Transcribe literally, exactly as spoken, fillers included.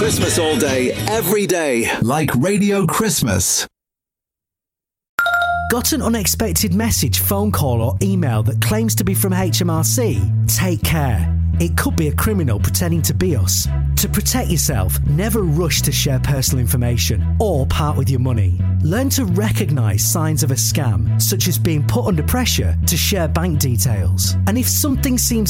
Christmas all day, every day. Like Radio Christmas. Got an unexpected message, phone call or email that claims to be from H M R C? Take care. It could be a criminal pretending to be us. To protect yourself, never rush to share personal information or part with your money. Learn to recognise signs of a scam, such as being put under pressure to share bank details. And if something seems